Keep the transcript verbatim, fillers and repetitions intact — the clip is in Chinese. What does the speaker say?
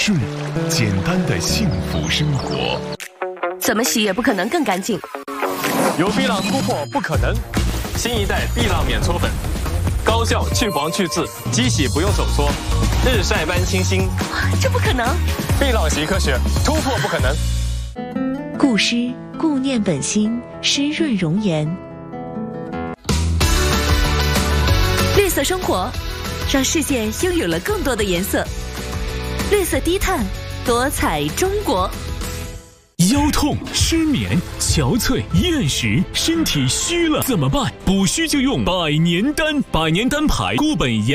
顺，简单的幸福生活。 怎么洗也不可能更干净。 由碧浪突破不可能，新一代碧浪免搓粉，高效去黄去渍，机洗不用手搓，日晒般清新。 这不可能！ 碧浪习科学，突破不可能。 固湿固念本心，湿润容颜。 绿色生活，让世界拥有了更多的颜色。绿色低碳，多彩中国。 腰痛、失眠、憔悴、厌食，身体虚了怎么办？补虚就用百年丹，百年丹牌固本研。